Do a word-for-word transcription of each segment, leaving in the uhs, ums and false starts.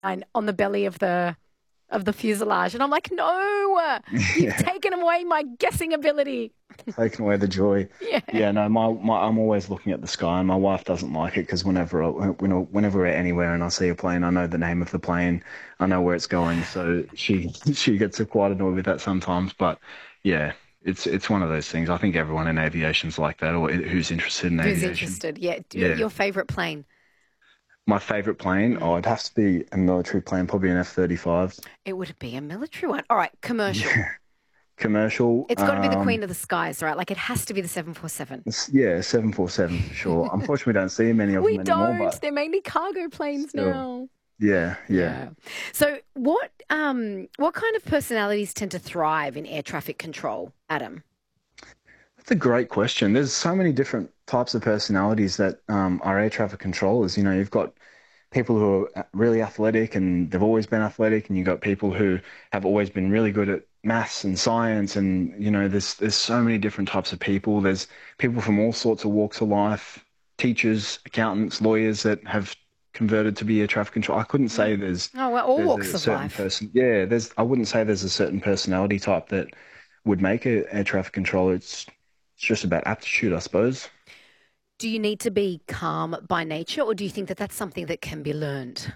and on the belly of the of the fuselage. And I'm like, no, you've Yeah, taken away my guessing ability. taking away the joy. Yeah. Yeah, no, my, my I'm always looking at the sky, and my wife doesn't like it because whenever I, when, whenever we're anywhere and I see a plane, I know the name of the plane, I know where it's going. So she she gets quite annoyed with that sometimes. But yeah, it's it's one of those things. I think everyone in aviation's like that, or who's interested in Who's aviation. interested? Yeah. Your, Yeah. your favorite plane? My favorite plane, Mm. oh, it'd have to be a military plane, probably an F thirty-five. It would be a military one. All right, commercial. Yeah. Commercial, It's got to be the um, queen of the skies, right? Like it has to be the seven forty-seven. s- yeah, seven forty-seven for sure. Unfortunately, we don't see many of We them anymore, don't. but They're mainly cargo planes still, now. yeah, yeah. Yeah. So what um what kind of personalities tend to thrive in air traffic control, Adam? That's a great question. There's so many different types of personalities that um, are air traffic controllers. You know, you've got people who are really athletic and they've always been athletic, and you've got people who have always been really good at maths and science. And you know, there's there's so many different types of people. There's people from all sorts of walks of life, teachers, accountants, lawyers that have converted to be air traffic control. I couldn't say Mm. there's Oh, well, all there's walks a of certain life. person. Yeah, there's I wouldn't say there's a certain personality type that would make a air traffic controller. It's it's just about aptitude, I suppose. Do you need to be calm by nature, or do you think that that's something that can be learned?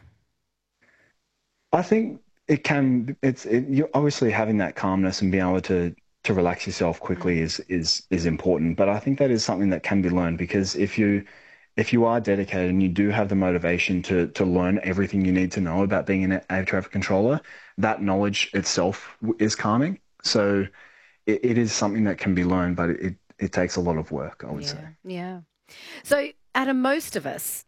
I think it can. It's it, you obviously having that calmness and being able to to relax yourself quickly Mm. is is is important. But I think that is something that can be learned because if you if you are dedicated and you do have the motivation to to learn everything you need to know about being an air traffic controller, that knowledge itself w- is calming. So it, it is something that can be learned, but it it takes a lot of work, I would say. Yeah, yeah. So, Adam, most of us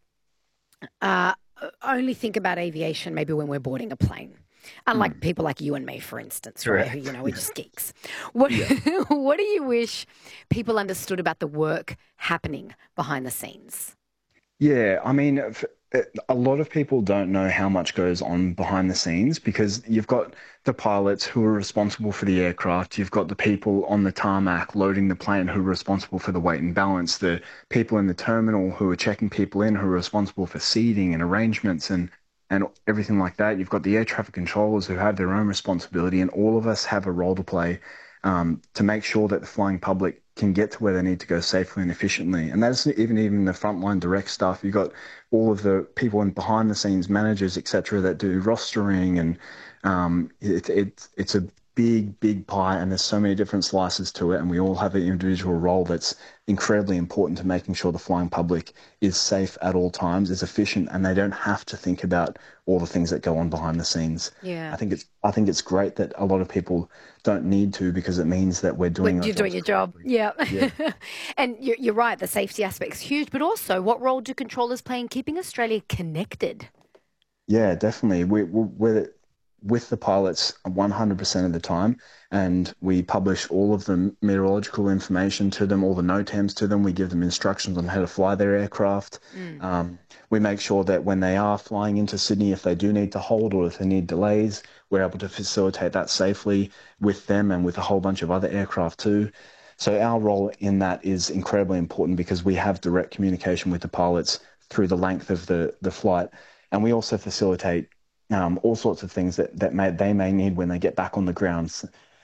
uh, only think about aviation maybe when we're boarding a plane. Unlike Mm, people like you and me, for instance, right? Who, you correct. know, we're Yeah. just geeks. What Yeah. what do you wish people understood about the work happening behind the scenes? Yeah, I mean, f- uh, a lot of people don't know how much goes on behind the scenes because you've got the pilots who are responsible for the aircraft, you've got the people on the tarmac loading the plane who are responsible for the weight and balance, the people in the terminal who are checking people in who are responsible for seating and arrangements and and everything like that. You've got the air traffic controllers who have their own responsibility, and all of us have a role to play um, to make sure that the flying public can get to where they need to go safely and efficiently. And that's even even the frontline direct stuff. You've got all of the people in behind the scenes, managers, et cetera, that do rostering, and um, it, it, it's a big, big pie, and there's so many different slices to it, and we all have an individual role that's incredibly important to making sure the flying public is safe at all times, is efficient, and they don't have to think about all the things that go on behind the scenes. I Yeah. think it's I think it's great that a lot of people don't need to because it means that we're Well, doing our you're doing jobs your job. correctly. Yeah. Yeah. And you're, you're right, the safety aspect's huge, but also what role do controllers play in keeping Australia connected? Yeah, definitely. We, we- we're with the pilots one hundred percent of the time, and we publish all of the meteorological information to them, all the NOTAMs to them. We give them instructions on how to fly their aircraft. Mm. Um, we make sure that when they are flying into Sydney, if they do need to hold or if they need delays, we're able to facilitate that safely with them and with a whole bunch of other aircraft too. So our role in that is incredibly important because we have direct communication with the pilots through the length of the, the flight. And we also facilitate um, all sorts of things that, that may, they may need when they get back on the grounds.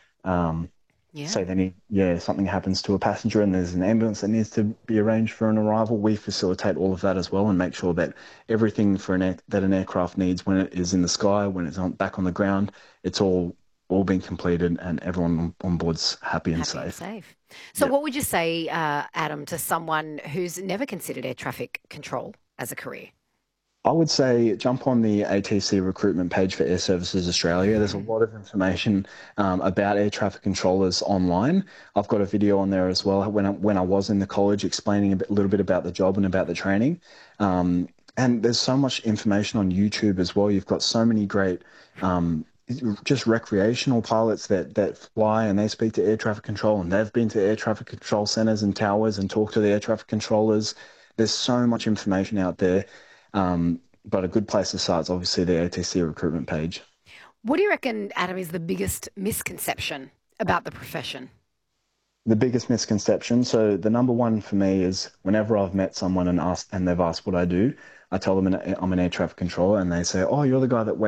Um, Yeah. say they need, yeah, something happens to a passenger and there's an ambulance that needs to be arranged for an arrival. We facilitate all of that as well and make sure that everything for an air, that an aircraft needs when it is in the sky, when it's on, back on the ground, it's all all been completed and everyone on, on board's happy and Happy and safe. safe. So, Yep. what would you say, uh, Adam, to someone who's never considered air traffic control as a career? I would say jump on the A T C recruitment page for Air Services Australia. There's a lot of information um, about air traffic controllers online. I've got a video on there as well when I, when I was in the college explaining a bit, little bit about the job and about the training. Um, and there's so much information on YouTube as well. You've got so many great um, just recreational pilots that that fly and they speak to air traffic control and they've been to air traffic control centers and towers and talked to the air traffic controllers. There's so much information out there. Um, but a good place to start is obviously the A T C recruitment page. What do you reckon, Adam, is the biggest misconception about the profession? The biggest misconception. So the number one for me is whenever I've met someone and asked and they've asked what I do, I tell them I'm an air traffic controller and they say, "Oh, you're the guy that